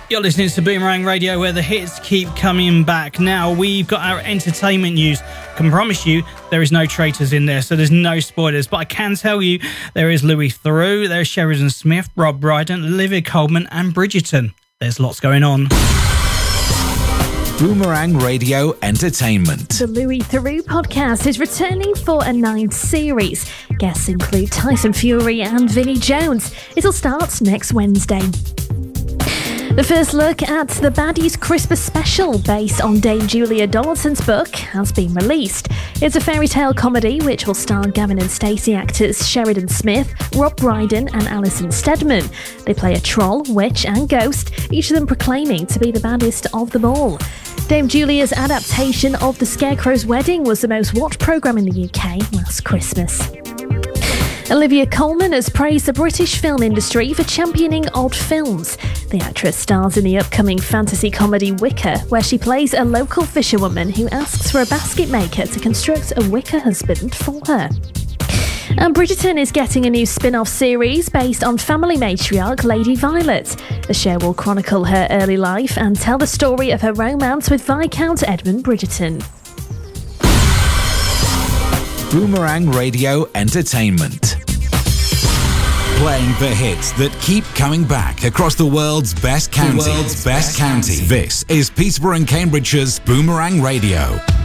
You're listening to Boomerang Radio, where the hits keep coming back. Now, we've got our entertainment news. I can promise you there is no traitors in there, so there's no spoilers. But I can tell you there is Louis Theroux, there's Sheridan Smith, Rob Brydon, Olivia Colman and Bridgerton. There's lots going on. Boomerang Radio Entertainment. The Louis Theroux podcast is returning for a 9th series. Guests include Tyson Fury and Vinnie Jones. It'll start next Wednesday. The first look at the Baddies Christmas special, based on Dame Julia Donaldson's book, has been released. It's a fairy tale comedy which will star Gavin and Stacey actors Sheridan Smith, Rob Brydon and Alison Steadman. They play a troll, witch and ghost, each of them proclaiming to be the baddest of them all. Dame Julia's adaptation of The Scarecrow's Wedding was the most watched programme in the UK last Christmas. Olivia Colman has praised the British film industry for championing odd films. The actress stars in the upcoming fantasy comedy Wicker, where she plays a local fisherwoman who asks for a basket maker to construct a wicker husband for her. And Bridgerton is getting a new spin-off series based on family matriarch Lady Violet. The show will chronicle her early life and tell the story of her romance with Viscount Edmund Bridgerton. Boomerang Radio Entertainment. Playing the hits that keep coming back across the world's best county. This is Peterborough and Cambridgeshire's Boomerang Radio.